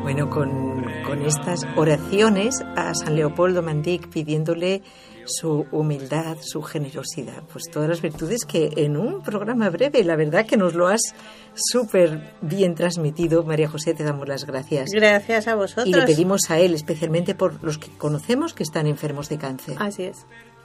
Bueno, con estas oraciones a San Leopoldo Mandic, pidiéndole su humildad, su generosidad, pues todas las virtudes que en un programa breve, la verdad que nos lo has súper bien transmitido. María José, te damos las gracias. Gracias a vosotros. Y le pedimos a él, especialmente por los que conocemos que están enfermos de cáncer. Así es.